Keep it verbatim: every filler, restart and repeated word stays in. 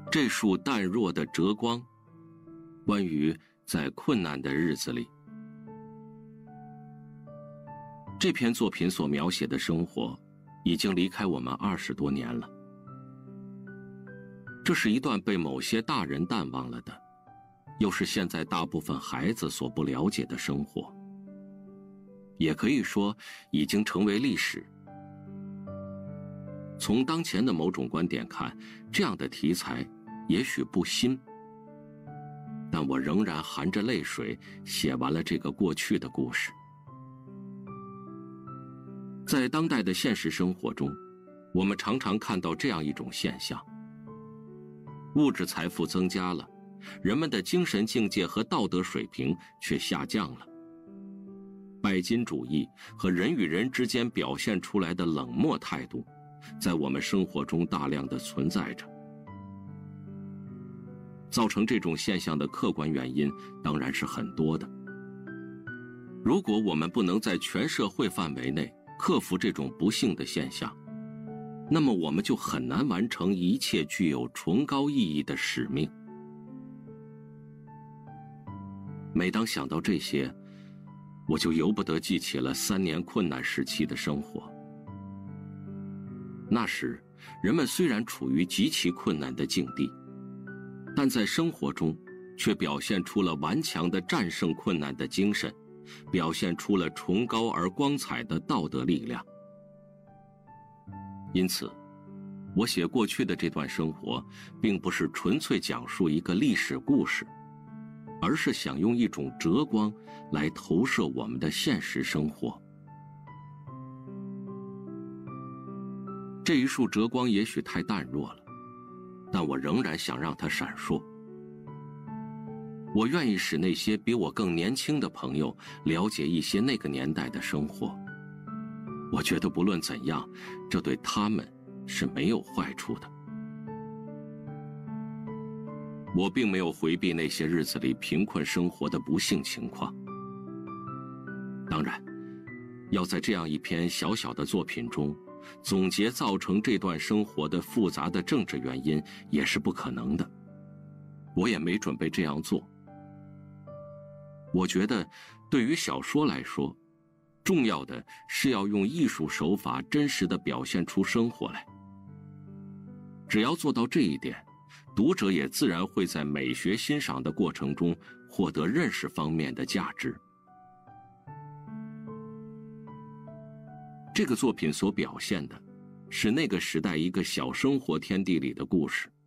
这束淡弱的折光，关于在困难的日子里。这篇作品所描写的生活已经离开我们二十多年了。这是一段被某些大人淡忘了的，又是现在大部分孩子所不了解的生活，也可以说已经成为历史。从当前的某种观点看，这样的题材也许不新，但我仍然含着泪水写完了这个过去的故事。在当代的现实生活中，我们常常看到这样一种现象：物质财富增加了，人们的精神境界和道德水平却下降了。拜金主义和人与人之间表现出来的冷漠态度，在我们生活中大量的存在着。造成这种现象的客观原因当然是很多的。如果我们不能在全社会范围内克服这种不幸的现象，那么我们就很难完成一切具有崇高意义的使命。每当想到这些，我就由不得记起了三年困难时期的生活。那时，人们虽然处于极其困难的境地，但在生活中却表现出了顽强的战胜困难的精神，表现出了崇高而光彩的道德力量。因此，我写过去的这段生活，并不是纯粹讲述一个历史故事，而是想用一种折光来投射我们的现实生活。这一束折光也许太淡弱了，但我仍然想让它闪烁。我愿意使那些比我更年轻的朋友了解一些那个年代的生活。我觉得不论怎样，这对他们是没有坏处的。我并没有回避那些日子里贫困生活的不幸情况。当然，要在这样一篇小小的作品中总结造成这段生活的复杂的政治原因也是不可能的，我也没准备这样做。我觉得对于小说来说，重要的是要用艺术手法真实地表现出生活来。只要做到这一点，读者也自然会在美学欣赏的过程中获得认识方面的价值。这个作品所表现的是那个时代一个小生活天地里的故事。